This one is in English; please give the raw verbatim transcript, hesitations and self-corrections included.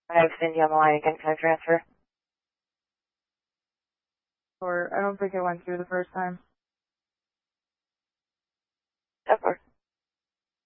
I have Cindy on the line again. Can I transfer? Or I don't think it went through the first time. Of course.